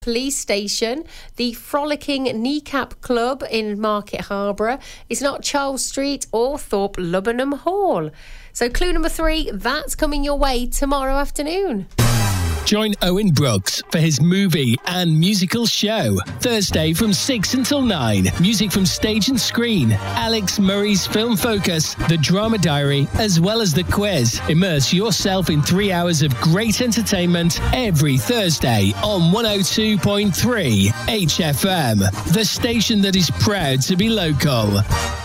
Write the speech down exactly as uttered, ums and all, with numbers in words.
Police Station, the Frolicking Kneecap Club in Market Harborough. It's not Charles Street or Thorpe Lubbenham Hall. So clue number three, that's coming your way tomorrow afternoon. Join Owen Brooks for his movie and musical show. Thursday from six until nine. Music from stage and screen. Alex Murray's Film Focus, The Drama Diary, as well as the quiz. Immerse yourself in three hours of great entertainment every Thursday on one oh two point three H F M. The station that is proud to be local.